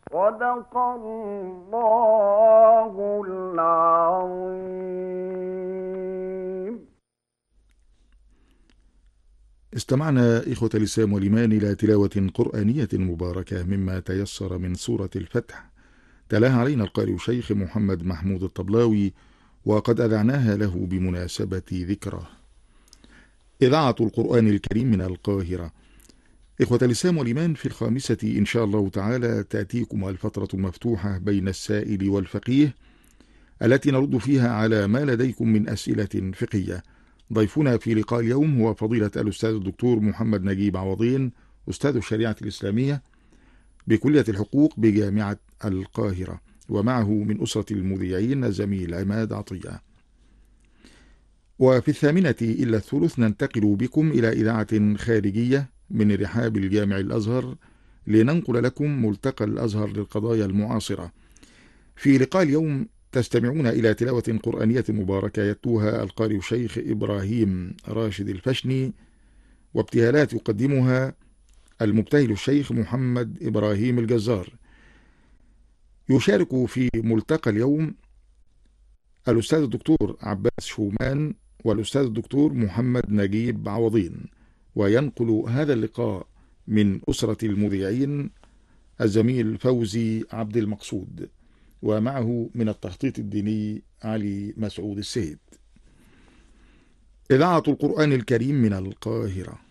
صدق الله العظيم. استمعنا إخوة الإسلام والإيمان إلى تلاوة قرآنية مباركة مما تيسر من سورة الفتح، تلاها علينا القارئ الشيخ محمد محمود الطبلاوي، وقد أذعناها له بمناسبة ذكرى. إذاعة القرآن الكريم من القاهرة. إخوة الإسلام والإيمان، في الخامسة إن شاء الله تعالى تأتيكم الفترة المفتوحة بين السائل والفقيه، التي نرد فيها على ما لديكم من أسئلة فقهية. ضيفنا في لقاء اليوم هو فضيلة الأستاذ الدكتور محمد نجيب عوضين، أستاذ الشريعة الإسلامية بكلية الحقوق بجامعة القاهرة، ومعه من أسرة المذيعين الزميل عماد عطية. وفي الثامنة إلا الثلث ننتقل بكم إلى إذاعة خارجية من رحاب الجامع الأزهر لننقل لكم ملتقى الأزهر للقضايا المعاصرة. في لقاء اليوم تستمعون إلى تلاوة قرآنية مباركة يتلوها القارئ الشيخ إبراهيم راشد الفشني، وابتهالات يقدمها المبتهل الشيخ محمد إبراهيم الجزار. يشارك في ملتقى اليوم الأستاذ الدكتور عباس شومان والأستاذ الدكتور محمد نجيب عوضين. وينقل هذا اللقاء من أسرة المذيعين الزميل فوزي عبد المقصود، ومعه من التخطيط الديني علي مسعود السيد. إذاعة القرآن الكريم من القاهرة.